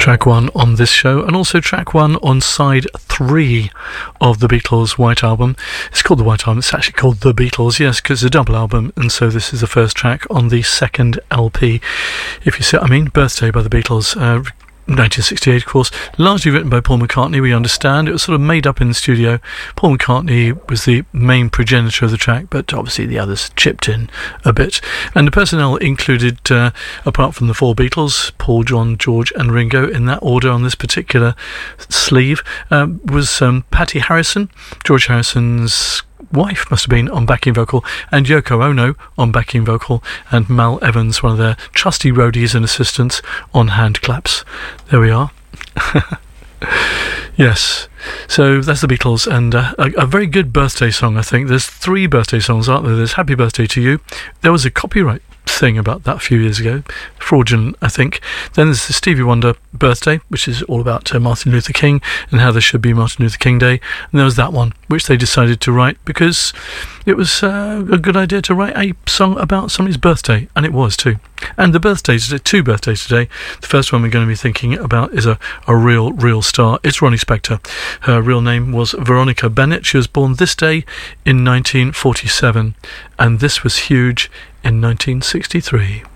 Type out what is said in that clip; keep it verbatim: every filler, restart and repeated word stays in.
Track one on this show, and also track one on side three of the Beatles' White Album. It's called the White Album, it's actually called The Beatles, yes, because it's a double album, and so this is the first track on the second L P. If you say, I mean, Birthday by the Beatles, uh, nineteen sixty-eight, of course, largely written by Paul McCartney, we understand. It was sort of made up in the studio. Paul McCartney was the main progenitor of the track, but obviously the others chipped in a bit. And the personnel included, uh, apart from the four Beatles, Paul, John, George and Ringo, in that order on this particular sleeve, um, was um, Patty Harrison, George Harrison's wife must have been, on backing vocal, and Yoko Ono on backing vocal, and Mal Evans, one of their trusty roadies and assistants, on hand claps. There we are. Yes, so that's the Beatles, and uh, a, a very good birthday song, I think. There's three birthday songs, aren't there? There's Happy Birthday to You. There was a copyright thing about that a few years ago, fraudulent, I think. Then there's the Stevie Wonder Birthday, which is all about uh, Martin Luther King and how there should be Martin Luther King Day. And there was that one, which they decided to write because it was uh, a good idea to write a song about somebody's birthday, and it was too. And the birthdays, two birthdays today. The first one we're going to be thinking about is a, a real, real star. It's Ronnie Spector. Her real name was Veronica Bennett. She was born this day in nineteen forty-seven, and this was huge in nineteen sixty-three.